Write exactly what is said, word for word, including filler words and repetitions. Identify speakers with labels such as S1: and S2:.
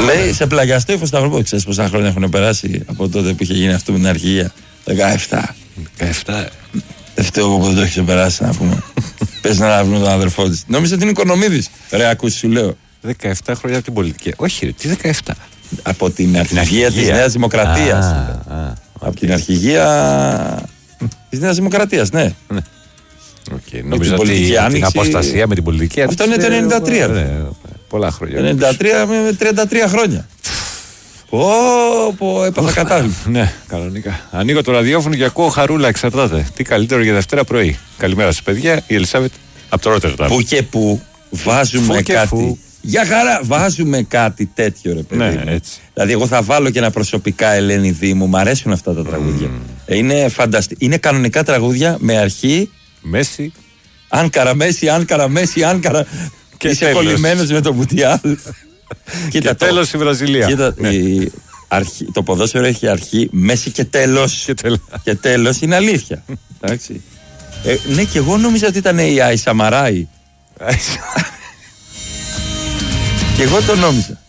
S1: Λέει σε πλαγιαστό ύφος Σταυροπούλου. Ξέρεις πόσα χρόνια έχουν περάσει από τότε που είχε γίνει αυτό με την αρχηγία? δεκαεπτά.
S2: δεκαεπτά.
S1: Δεν φταίω εγώ που δεν το έχει περάσει, να πούμε. Πες να βρουν τον αδερφό της. Νόμιζα ότι είναι Οικονομίδης. Ρε, ακούσεις, σου λέω.
S2: δεκαεπτά χρόνια από την πολιτική. Όχι, ρε, τι δεκαεπτά.
S1: Από την αρχηγία της Νέας Δημοκρατίας. Από την αρχηγία της Νέας Δημοκρατίας, ναι.
S2: Okay, νομίζω ότι την αποστασία με την πολιτική.
S1: Αυτό είναι το ενενήντα τρία.
S2: Ναι, πολλά χρόνια.
S1: ενενήντα τρία με τριάντα τρία χρόνια. Πω, πω, έπαθα κατάλληλα.
S2: Ναι, κανονικά. Ανοίγω το ραδιόφωνο και ακούω χαρούλα, εξαρτάται. Τι καλύτερο για Δευτέρα πρωί. Καλημέρα σας, παιδιά. Η Ελισάβετ από το Ρότερνταμ.
S1: Πού και πού βάζουμε
S2: Φου και
S1: κάτι.
S2: φου.
S1: Για χαρά, βάζουμε κάτι τέτοιο, ρε παιδί.
S2: Ναι,
S1: μου.
S2: έτσι.
S1: Δηλαδή, εγώ θα βάλω και ένα προσωπικά Ελένη Δήμου. Μ' αρέσουν αυτά τα τραγούδια. Mm. Είναι φανταστικά. Είναι κανονικά τραγούδια με αρχή.
S2: Μέση.
S1: Άνκαρα, Μέση, Άνκαρα, Μέση, Άνκαρα. Και είσαι κολλημένος με το Μπουτιάλ.
S2: Και τέλος η Βραζιλία.
S1: Κοίτα, ναι. η αρχή, το ποδόσφαιρο έχει αρχή, μέση και τέλος.
S2: Και, τέλος.
S1: και τέλος είναι αλήθεια. Εντάξει. Ε, ναι, και εγώ νόμιζα ότι ήταν η Άι Σαμαράη. Και εγώ το νόμιζα.